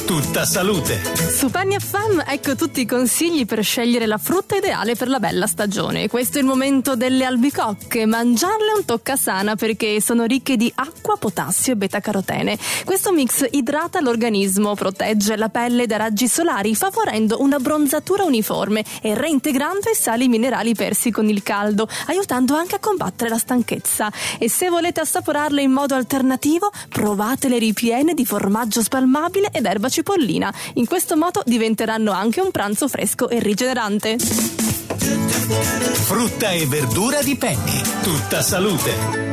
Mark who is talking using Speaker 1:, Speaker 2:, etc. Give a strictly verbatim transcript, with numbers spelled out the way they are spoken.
Speaker 1: tutta salute.
Speaker 2: Su Penny F M ecco tutti i consigli per scegliere la frutta ideale per la bella stagione. Questo è il momento delle albicocche. Mangiarle è un toccasana perché sono ricche di acqua, potassio e beta-carotene. Questo mix idrata l'organismo, protegge la pelle da raggi solari, favorendo una bronzatura uniforme e reintegrando i sali minerali persi con il caldo, aiutando anche a combattere la stanchezza. E se volete assaporarle in modo alternativo, provatele ripiene di formaggio spalmabile ed erba cipollina. In questo modo diventeranno anche un pranzo fresco e rigenerante.
Speaker 1: Frutta e verdura di Penny, tutta salute.